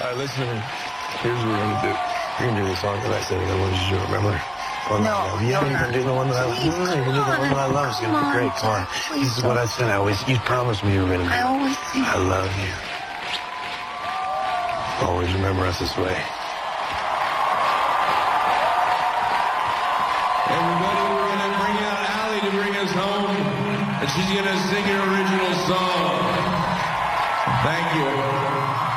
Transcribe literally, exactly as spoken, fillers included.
right, listen. Here's what we're gonna do. You're gonna do the song that I said I wanted you to remember. Oh, no, no, yeah, no, you're gonna do the one that I love. Please, No, you're gonna do the one that I love. It's gonna be great. Come on. Please This is what I said. I always, you promised me you were gonna do. I always do. I love you. Always remember us this way. Everybody, we're gonna bring out Allie to bring us home, and she's gonna sing an original song. Thank you.